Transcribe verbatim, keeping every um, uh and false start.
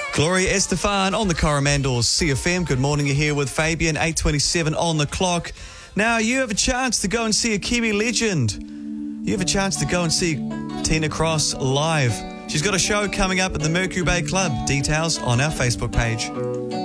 Gloria Estefan on the Coromandel C F M. Good morning, you're here with Fabian, eight twenty-seven on the clock. Now, you have a chance to go and see a Kiwi legend. You have a chance to go and see Tina Cross live. She's got a show coming up at the Mercury Bay Club. Details on our Facebook page.